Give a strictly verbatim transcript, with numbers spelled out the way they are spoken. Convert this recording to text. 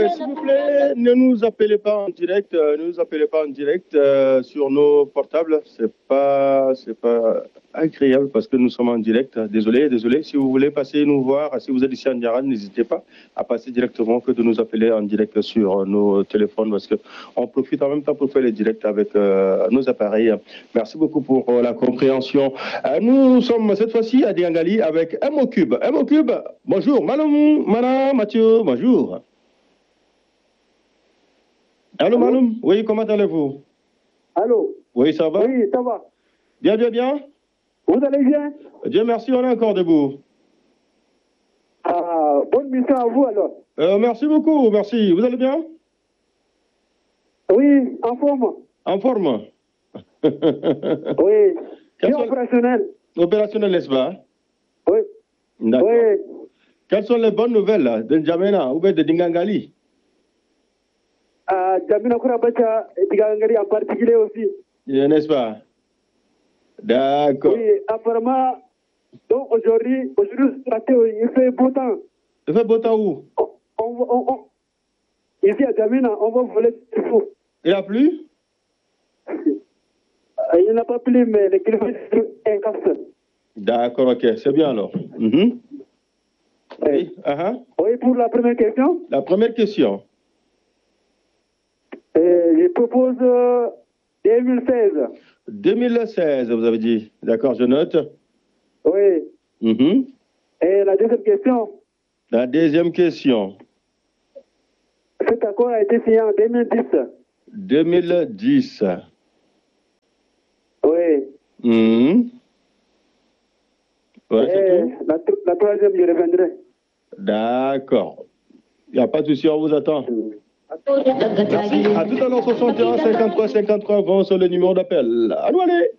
S'il vous plaît, ne nous appelez pas en direct, euh, ne nous appelez pas en direct euh, sur nos portables. C'est pas, c'est pas agréable parce que nous sommes en direct. Désolé, désolé. Si vous voulez passer nous voir, si vous êtes ici en Niaran, n'hésitez pas à passer directement que de nous appeler en direct sur nos téléphones parce que on profite en même temps pour faire les directs avec euh, nos appareils. Merci beaucoup pour euh, la compréhension. Euh, nous sommes cette fois-ci à Diangali avec M O Cube. M O Cube, bonjour. Malom, Mana, Mathieu, bonjour. Allô, Maloum? Oui, comment allez-vous? Allô? Oui, ça va? Oui, ça va. Bien, bien, bien? Vous allez bien? Dieu merci, on est encore debout. Ah, bonne mission à vous alors. Euh, merci beaucoup, merci. Vous allez bien? Oui, en forme. En forme? Oui. C'est opérationnel. Opérationnel, n'est-ce pas? Oui. D'accord. Oui. Quelles sont les bonnes nouvelles là, de N'Djamena ou bien de Dingangali? Ah, N'Djamena Kourabacha et Dingangali en particulier aussi. N'est-ce pas? D'accord. Oui, apparemment, donc aujourd'hui, aujourd'hui, il fait beau temps. Il fait beau temps où? On, on, on, on, ici à N'Djamena, on va voler du fou. Il a plu? Il n'a pas plu, mais les kilomètres sont incassés. D'accord, ok, c'est bien alors. Mm-hmm. Oui. Uh-huh. Oui, pour la première question. La première question. Euh, je propose euh, deux mille seize. deux mille seize, vous avez dit. D'accord, je note. Oui. Mm-hmm. Et la deuxième question. La deuxième question. Cet accord a été signé en deux mille dix. deux mille dix. Oui. Mmh. Ouais, Et la, la troisième, je reviendrai. D'accord. Il n'y a pas de souci, on vous attend. Merci. À tout à l'heure, soixante et un, cinquante-trois, cinquante-trois, vingt sur le numéro d'appel. Allô, allez.